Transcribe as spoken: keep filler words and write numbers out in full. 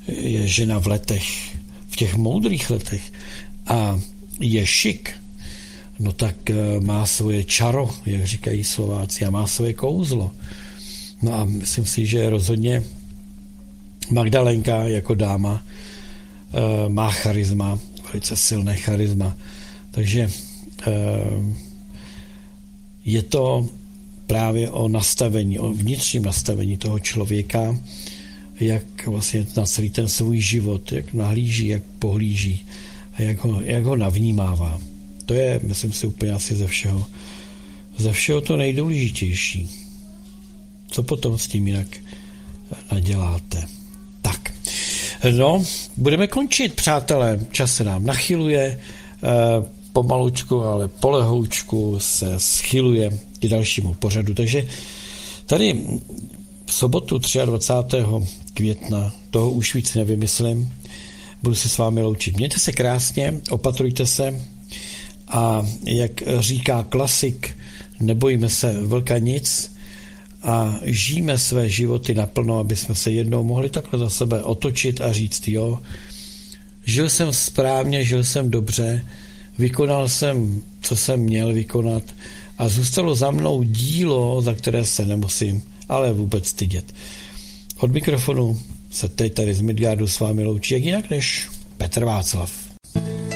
je žena v letech, v těch moudrých letech a je šik, no tak má svoje čaro, jak říkají Slováci, a má svoje kouzlo. No a myslím si, že rozhodně Magdalenka jako dáma má charisma, velice silné charisma. Takže je to právě o nastavení, o vnitřním nastavení toho člověka, jak vlastně na celý ten svůj život, jak nahlíží, jak pohlíží a jak ho, jak ho navnímává. To je, myslím si, úplně asi ze všeho, ze všeho to nejdůležitější. Co potom s tím jinak naděláte? Tak, no, budeme končit, přátelé, čas se nám nachyluje, pomalučku, ale polehoučku se schyluje k dalšímu pořadu. Takže tady v sobotu dvacátého třetího května, toho už víc nevymyslím, budu se s vámi loučit. Mějte se krásně, opatrujte se a jak říká klasik, nebojíme se vlka nic a žijeme své životy naplno, aby jsme se jednou mohli takhle za sebe otočit a říct, jo, žil jsem správně, žil jsem dobře, vykonal jsem, co jsem měl vykonat a zůstalo za mnou dílo, za které se nemusím ale vůbec stydět. Od mikrofonu se teď tady z Midgardu s vámi loučí, jak jinak než Petr Václav.